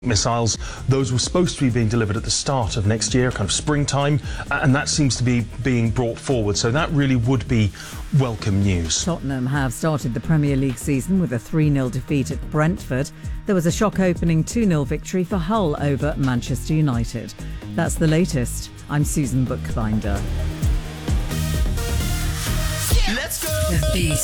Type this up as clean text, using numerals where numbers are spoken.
missiles. Those were supposed to be being delivered at the start of next year, kind of springtime, and that seems to be being brought forward. So that really would be welcome news. Tottenham have started the Premier League season with a 3-0 defeat at Brentford. There was a shock opening 2-0 victory for Hull over Manchester United. That's the latest. I'm Susan Bookbinder. Let's go.